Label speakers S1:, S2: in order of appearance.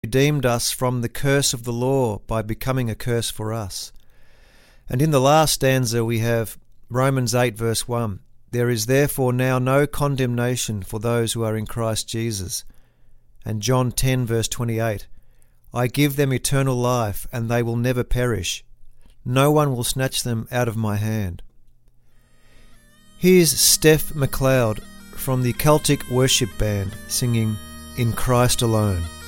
S1: redeemed us from the curse of the law by becoming a curse for us. And in the last stanza we have Romans 8 verse 1. There is therefore now no condemnation for those who are in Christ Jesus. And John 10 verse 28. I give them eternal life, and they will never perish. No one will snatch them out of my hand. Here's Steph McLeod from the Celtic Worship Band singing In Christ Alone.